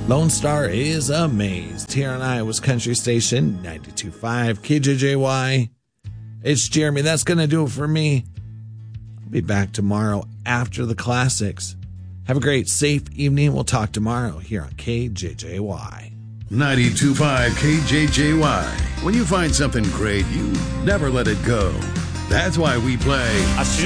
Lone Star is amazed here on Iowa's Country Station, 92.5 KJJY. It's Jeremy. That's going to do it for me. I'll be back tomorrow after the classics. Have a great, safe evening. We'll talk tomorrow here on KJJY. 92.5 KJJY. When you find something great, you never let it go. That's why we play